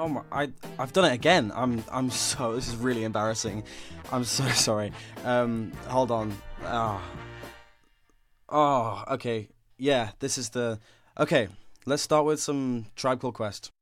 Oh my! I've done it again. This is really embarrassing. I'm so sorry. Hold on. Okay. Yeah, this is the. Okay, let's start with some Tribe Called Quest.